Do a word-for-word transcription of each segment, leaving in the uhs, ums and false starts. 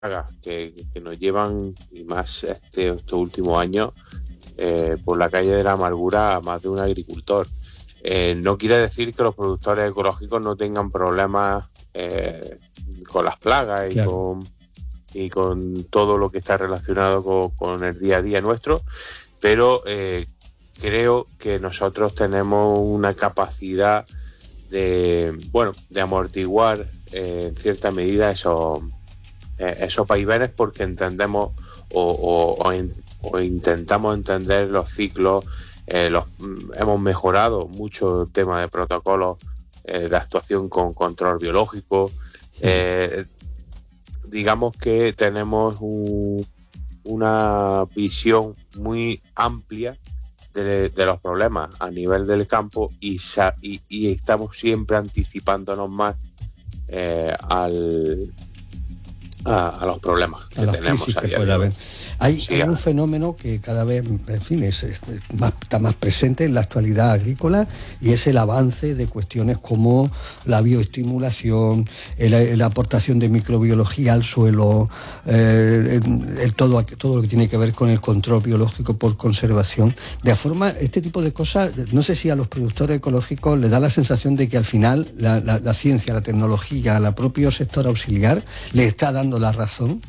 que, que nos llevan, y más este, estos últimos años, eh, por la calle de la amargura a más de un agricultor. Eh, no quiere decir que los productores ecológicos no tengan problemas eh, con las plagas y, claro. con, y con todo lo que está relacionado con, con el día a día nuestro, pero eh, creo que nosotros tenemos una capacidad de, bueno, de amortiguar eh, en cierta medida esos, eh, esos vaivenes, porque entendemos o, o, o, in, o intentamos entender los ciclos. Eh, los, hemos mejorado mucho el tema de protocolos eh, de actuación con control biológico. Eh, digamos que tenemos un, una visión muy amplia de, de los problemas a nivel del campo y, y, y estamos siempre anticipándonos más eh, al, a, a los problemas que tenemos a día de hoy. Hay, sí, hay un fenómeno que cada vez, en fin, es, es más, está más presente en la actualidad agrícola, y es el avance de cuestiones como la bioestimulación, el, la aportación de microbiología al suelo, eh, el, el todo, todo lo que tiene que ver con el control biológico por conservación. De forma, este tipo de cosas, no sé si a los productores ecológicos les da la sensación de que al final la, la, la ciencia, la tecnología, el propio sector auxiliar le está dando la razón.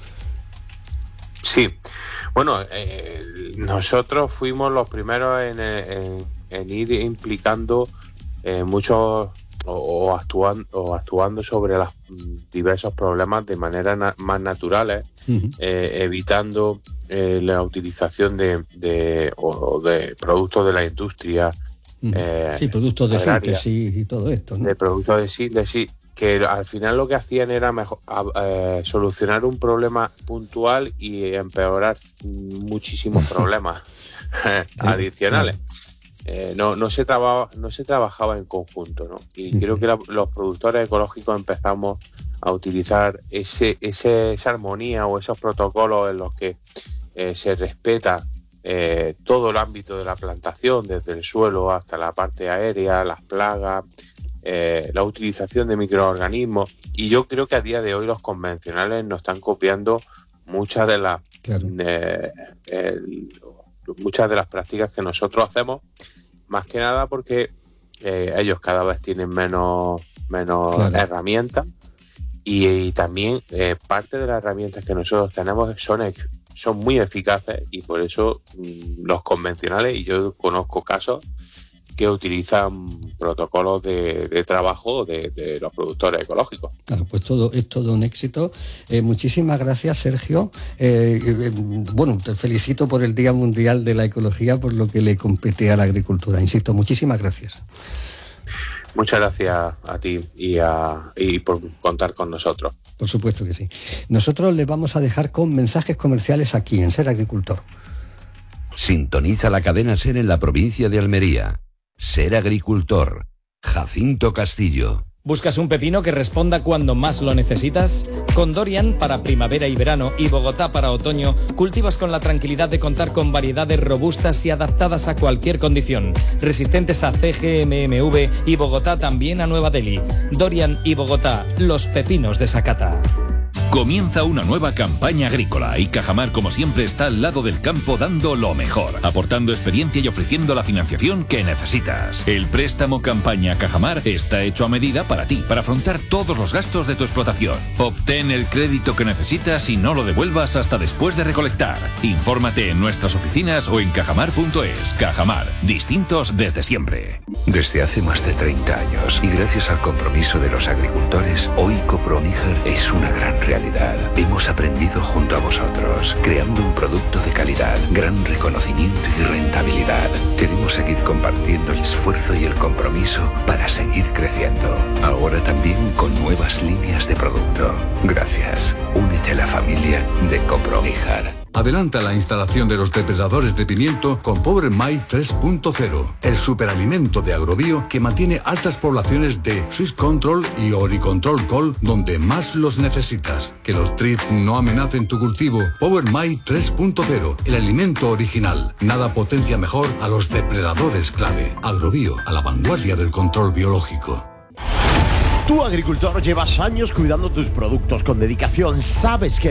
Sí, bueno, eh, nosotros fuimos los primeros en, en, en ir implicando eh, muchos o, o, actuando, o actuando sobre los diversos problemas de manera na, más naturales, uh-huh. eh, evitando eh, la utilización de, de, o de productos de la industria. Uh-huh. Eh, sí, productos de agraria, síntesis y todo esto, ¿no? De productos de síntesis, que al final lo que hacían era mejor, eh, solucionar un problema puntual y empeorar muchísimos problemas adicionales. Eh, no, no, se traba, no se trabajaba en conjunto, ¿no? Y sí, creo sí. que la, los productores ecológicos empezamos a utilizar ese, ese, esa armonía o esos protocolos en los que eh, se respeta eh, todo el ámbito de la plantación, desde el suelo hasta la parte aérea, las plagas, Eh, la utilización de microorganismos, y yo creo que a día de hoy los convencionales nos están copiando muchas de las claro. eh, eh, muchas de las prácticas que nosotros hacemos, más que nada porque eh, ellos cada vez tienen menos menos claro. herramientas y, y también eh, parte de las herramientas que nosotros tenemos son son muy eficaces, y por eso mmm, los convencionales, y yo conozco casos que utilizan protocolos de, de trabajo de, de los productores ecológicos. Claro, pues todo es todo un éxito. Eh, muchísimas gracias, Sergio. Eh, eh, bueno, te felicito por el Día Mundial de la Ecología, por lo que le compete a la agricultura. Insisto, muchísimas gracias. Muchas gracias a ti y, a, y por contar con nosotros. Por supuesto que sí. Nosotros les vamos a dejar con mensajes comerciales aquí en Ser Agricultor. Sintoniza la cadena SER en la provincia de Almería. Ser Agricultor. Jacinto Castillo. ¿Buscas un pepino que responda cuando más lo necesitas? Con Dorian para primavera y verano y Bogotá para otoño, cultivas con la tranquilidad de contar con variedades robustas y adaptadas a cualquier condición, resistentes a C G M M V y Bogotá también a Nueva Delhi. Dorian y Bogotá, los pepinos de Sakata. Comienza una nueva campaña agrícola y Cajamar, como siempre, está al lado del campo dando lo mejor, aportando experiencia y ofreciendo la financiación que necesitas. El préstamo campaña Cajamar está hecho a medida para ti, para afrontar todos los gastos de tu explotación. Obtén el crédito que necesitas y no lo devuelvas hasta después de recolectar. Infórmate en nuestras oficinas o en cajamar punto es. Cajamar, distintos desde siempre. Desde hace más de treinta años y gracias al compromiso de los agricultores, hoy Coproníger es una gran realidad. Hemos aprendido junto a vosotros, creando un producto de calidad, gran reconocimiento y rentabilidad. Queremos seguir compartiendo el esfuerzo y el compromiso para seguir creciendo. Ahora también con nuevas líneas de producto. Gracias. Únete a la familia de Coproníger. Adelanta la instalación de los depredadores de pimiento con Power Mite tres punto cero, el superalimento de Agrobio que mantiene altas poblaciones de Swiss Control y Oricontrol Col donde más los necesitas. Que los trips no amenacen tu cultivo. Power Mite tres punto cero, el alimento original. Nada potencia mejor a los depredadores clave. Agrobio, a la vanguardia del control biológico. Tú, agricultor, llevas años cuidando tus productos con dedicación. Sabes que